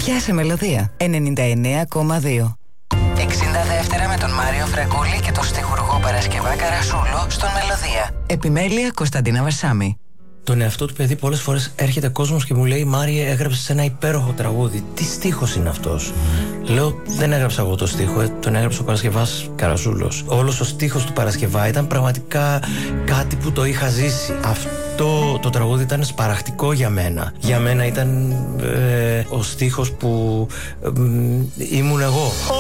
Πιάσε μελωδία. 99,2. 60 δεύτερα με τον Μάριο Φραγκούλη και τον στιχουργό Παρασκευά Καρασούλο στον Μελωδία. Επιμέλεια Κωνσταντίνα Βαρσάμι. Τον εαυτό του παιδί πολλές φορές έρχεται κόσμος και μου λέει «Μάριε, έγραψες ένα υπέροχο τραγούδι. Τι στίχος είναι αυτός?» Λέω «Δεν έγραψα εγώ το στίχο, τον έγραψε ο Παρασκευάς Καρασούλος». Όλος ο στίχος του Παρασκευά ήταν πραγματικά κάτι που το είχα ζήσει. Αυτό το τραγούδι ήταν σπαραχτικό για μένα. Για μένα ήταν ο στίχος που ήμουν εγώ.